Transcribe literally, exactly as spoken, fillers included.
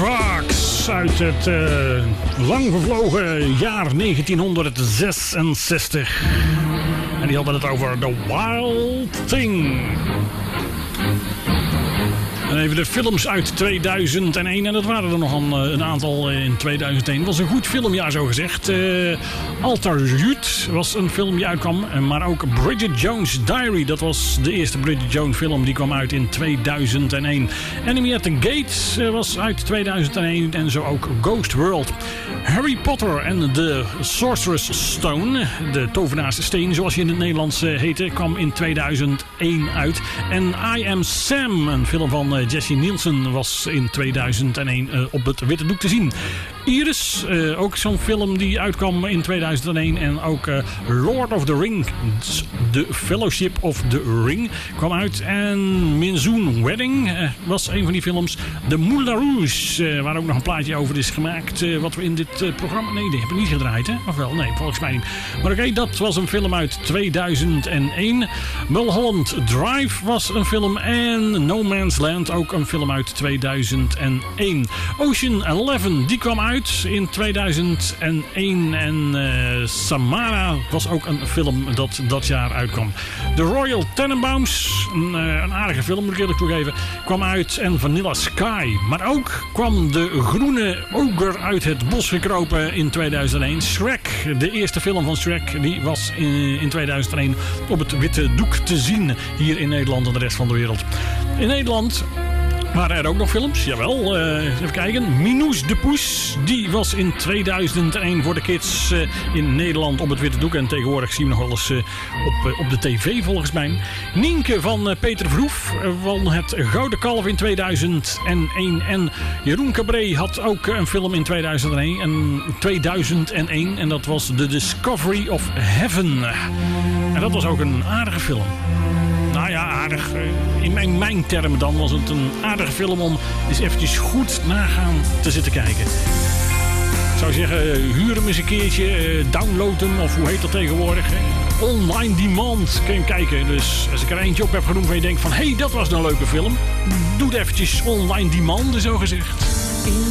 Trucks uit het uh, lang vervlogen jaar negentienhonderdzesenzestig. En die hadden het over The Wild Thing. En even de films uit tweeduizend één. En dat waren er nog een, een aantal in tweeduizend één. Het was een goed filmjaar, zo gezegd. Uh, Alter Youth was een film die uitkwam. Maar ook Bridget Jones' Diary. Dat was de eerste Bridget Jones film. Die kwam uit in tweeduizend één. Enemy at the Gates was uit tweeduizend één. En zo ook Ghost World. Harry Potter en The Sorcerer's Stone. De tovenaarssteen, zoals je in het Nederlands heette, kwam in tweeduizend één uit. En I Am Sam, een film van Jessie Nielsen, was in tweeduizend één uh, op het witte doek te zien. Iris, uh, ook zo'n film die uitkwam in tweeduizend één. En ook uh, Lord of the Rings, The Fellowship of the Ring, kwam uit. En Minzoon Wedding uh, was een van die films. De Moulin Rouge, uh, waar ook nog een plaatje over is gemaakt. Uh, wat we in dit uh, programma... Nee, die hebben we niet gedraaid, hè? Of wel? Nee, volgens mij niet. Maar oké, okay, dat was een film uit tweeduizend één. Mulholland Drive was een film. En No Man's Land, ook een film uit tweeduizend één. Ocean Eleven, die kwam uit in tweeduizend één. En uh, Samara was ook een film dat dat jaar uitkwam. The Royal Tenenbaums, een, uh, een aardige film moet ik eerlijk toegeven, kwam uit. En Vanilla Sky. Maar ook kwam de groene oger uit het bos gekropen in tweeduizend één. Shrek, de eerste film van Shrek, die was in, in tweeduizend één op het witte doek te zien hier in Nederland en de rest van de wereld. In Nederland waren er ook nog films? Jawel, uh, even kijken. Minoes de Poes, die was in tweeduizend één voor de kids uh, in Nederland op het witte doek. En tegenwoordig zien we nog wel eens uh, op, uh, op de tv volgens mij. Nienke van uh, Peter Verhoef uh, won het Gouden Kalf in tweeduizend één. En Jeroen Cabré had ook een film in tweeduizend één. En, tweeduizend één en dat was The Discovery of Heaven. En dat was ook een aardige film. Nou ja, aardig. In mijn, mijn termen dan was het een aardige film om eens eventjes goed nagaan te zitten kijken. Ik zou zeggen, huur hem eens een keertje, download hem, of hoe heet dat tegenwoordig? Online demand kun je hem kijken. Dus als ik er eentje op heb genoemd waar je denkt van, hé, hey, dat was een leuke film. Doe het eventjes online demand, zo gezegd.